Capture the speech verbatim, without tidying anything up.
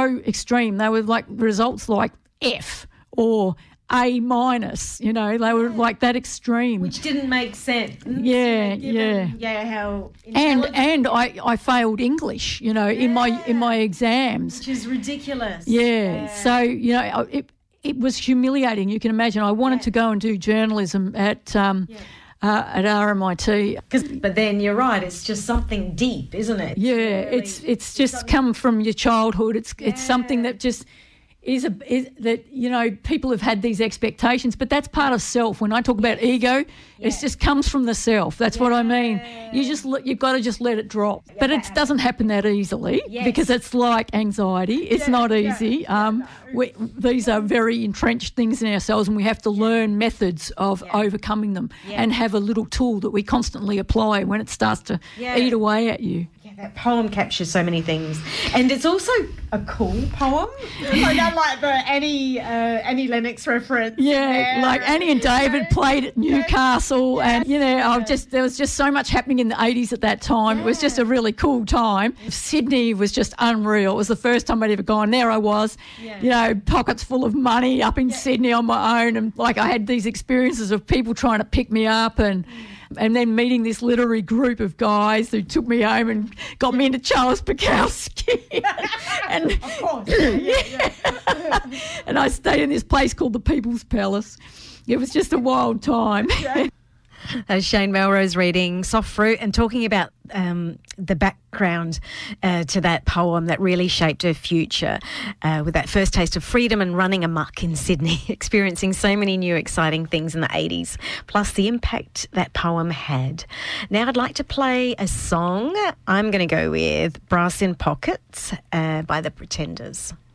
so extreme. They were like results like F or A minus, you know, they were like that extreme. Which didn't make sense. Yeah, you know, yeah. Yeah, how And and I, I failed English, you know, yeah. in my in my exams. Which is ridiculous. Yeah. yeah. So, you know, it it was humiliating, you can imagine. I wanted yeah. to go and do journalism at um yeah. uh, at R M I T. But then you're right, it's just something deep, isn't it? Yeah, really, it's it's just something... come from your childhood. It's yeah. it's something that just is a is that, you know, people have had these expectations, but that's part of self. When I talk about ego, yeah. it just comes from the self. That's yeah. what I mean. You just you've got to just let it drop. Yeah. But it doesn't happen that easily yes. because it's like anxiety. It's yeah. not easy. Yeah. Um, no. we, these are very entrenched things in ourselves, and we have to yeah. learn methods of yeah. overcoming them yeah. and have a little tool that we constantly apply when it starts to yeah. eat away at you. Yeah, that poem captures so many things, and it's also a cool poem. Like, like the Annie, uh, Annie Lennox reference. Yeah, like Annie and David yeah. played at Newcastle, yeah. and you know, yeah. I just there was just so much happening in the eighties at that time. Yeah. It was just a really cool time. Sydney was just unreal. It was the first time I'd ever gone. There I was, yeah. you know, pockets full of money up in yeah. Sydney on my own, and like I had these experiences of people trying to pick me up and. Mm. And then meeting this literary group of guys who took me home and got me into Charles Bukowski. and, of course. Yeah, yeah, yeah. And I stayed in this place called the People's Palace. It was just a wild time. Yeah. Uh, Shane Melrose reading Soft Fruit and talking about um, the background uh, to that poem that really shaped her future uh, with that first taste of freedom and running amok in Sydney, experiencing so many new exciting things in the eighties, plus the impact that poem had. Now I'd like to play a song. I'm going to go with Brass in Pockets uh, by the Pretenders.